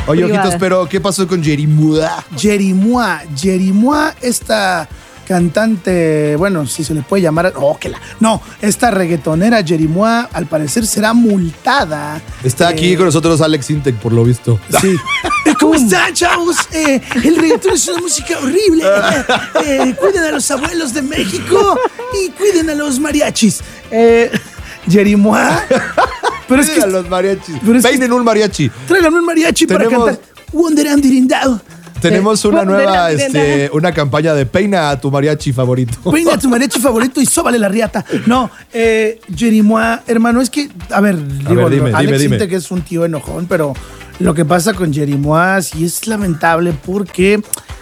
Oye, privada. Ojitos, pero ¿qué pasó con Jerimois? Jerimois, esta cantante, bueno, si se le puede llamar, esta reggaetonera Jerimois, al parecer será multada. Está aquí con nosotros Alex Intec, por lo visto. Sí. ¿Cómo están, chavos? El reggaetón es una música horrible. Cuiden a los abuelos de México y cuiden a los mariachis. Jerimois. Pero es que A los mariachis. pero es que- Peinen un mariachi. tráiganme un mariachi para Tenemos- cantar Wonder and Dirindao. Tenemos una nueva, de la- una campaña de peina a tu mariachi favorito. Peina a tu mariachi favorito y sóbale la riata. No, Jerimois, hermano, es que, a ver, dime, Alex dime. Intec es un tío enojón, pero lo que pasa con Jerimois sí es lamentable porque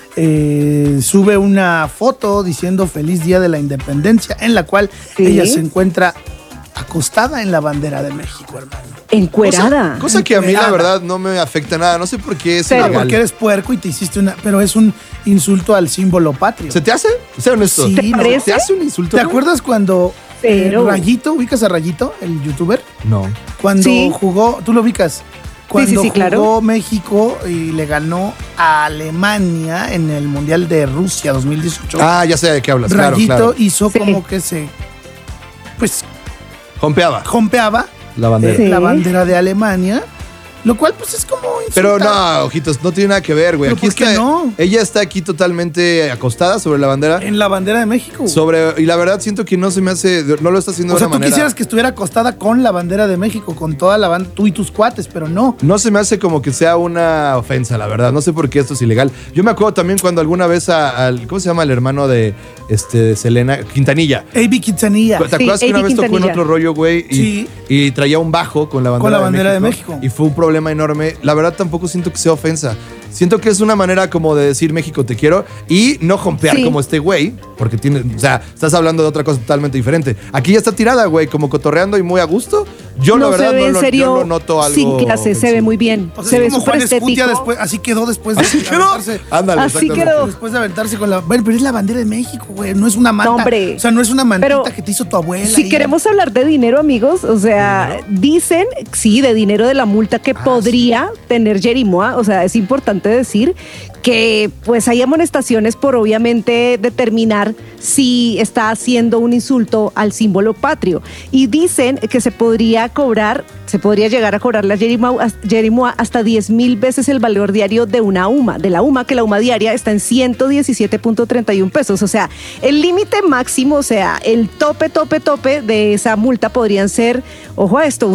sube una foto diciendo Feliz Día de la Independencia, en la cual Sí. ella se encuentra acostada en la bandera de México, hermano. Encuerada. Cosa que a mí, la Encuerada. verdad, no me afecta nada. No sé por qué es Pero ilegal. Porque eres puerco y te hiciste una... Pero es un insulto al símbolo patrio. ¿Se te hace? Sé honesto. Sí, ¿Te no. parece? ¿Te hace un insulto? ¿Te acuerdas cuando Pero- Rayito, ubicas a Rayito, el youtuber? No. Cuando Sí. jugó, tú lo ubicas, cuando sí, claro. jugó México y le ganó a Alemania en el Mundial de Rusia 2018. Ah, ya sé de qué hablas. Claro, Rayito claro. hizo Sí. como que se, pues, Jompeaba jompeaba la bandera. Sí. la bandera de Alemania, lo cual pues es como insultar. Pero no, Ojitos, no tiene nada que ver, güey. ¿Pero Aquí por qué está. no? Ella está aquí totalmente acostada sobre la bandera. En la bandera de México. Y la verdad siento que no se me hace. No lo está haciendo O sea, de tú una manera. quisieras que estuviera acostada con la bandera de México, con toda la banda, tú y tus cuates, pero no. No se me hace como que sea una ofensa, la verdad. No sé por qué esto es ilegal. Yo me acuerdo también cuando alguna vez al. ¿Cómo se llama el hermano de Selena? Quintanilla. A.B. Quintanilla. ¿Te acuerdas que A.B. una vez tocó en Quintanilla. otro rollo, güey? Sí. Y traía un bajo con la bandera, Con la bandera de México. Y fue un problema enorme. La verdad tampoco siento que sea ofensa. Siento que es una manera como de decir México te quiero y no jompear Sí. como este güey, porque tiene, o sea, estás hablando de otra cosa totalmente diferente. Aquí ya está tirada, güey, como cotorreando y muy a gusto. Yo la No verdad se ve no, en lo, serio yo no noto algo. sin clase, se ve muy bien. O sea, se es ve como súper Juan Escutia estético. después, así quedó después de Así quedó. aventarse. Ándale, Así exactamente. quedó. Después de aventarse con la... Bueno, pero es la bandera de México, güey. No es una manta. No, hombre. O sea, no es una mantita Pero que te hizo tu abuela. Si y- queremos hablar de dinero, amigos, o sea, dicen, sí, de dinero de la multa que podría tener Jerimois, o sea, es importante decir que pues hay amonestaciones por obviamente determinar si está haciendo un insulto al símbolo patrio. Y dicen que se podría llegar a cobrarle a Jerimois hasta 10,000 veces el valor diario de una UMA, de la UMA, que la UMA diaria está en 117.31 pesos. O sea, el límite máximo, o sea, el tope de esa multa podrían ser, ojo a esto,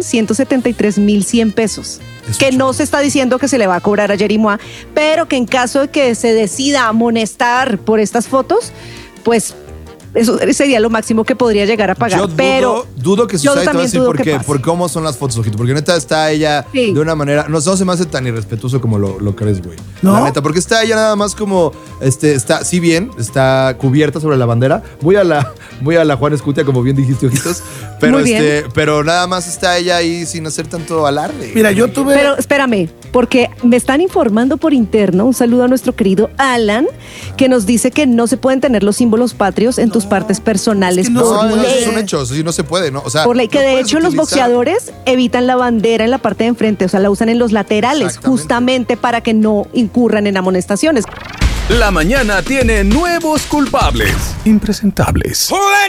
1,173,100 pesos. Que no se está diciendo que se le va a cobrar a Jerimois, pero que en caso de que se decida amonestar por estas fotos, pues eso sería lo máximo que podría llegar a pagar. Yo pero dudo que yo suceda y te voy a también decir dudo por que qué, pase. por cómo son las fotos, Ojito. Porque neta está ella Sí. de una manera. No se me hace tan irrespetuoso como lo crees, güey. ¿No? La neta, porque está ella nada más como. Está, sí, bien, está cubierta sobre la bandera. Voy a la Juan Escutia, como bien dijiste, Ojitos. Pero Muy bien. pero nada más está ella ahí sin hacer tanto alarde. Mira, yo tuve... Pero espérame, porque me están informando por interno, un saludo a nuestro querido Alan, que nos dice que no se pueden tener los símbolos patrios en tus partes personales es que no por No, se eso ley. es un hecho, eso sí no se puede, ¿no? O sea, Por ley, que no de puedes hecho los utilizar- boxeadores evitan la bandera en la parte de enfrente, o sea, la usan en los laterales, Exactamente. justamente para que no incurran en amonestaciones. La mañana tiene nuevos culpables. Impresentables.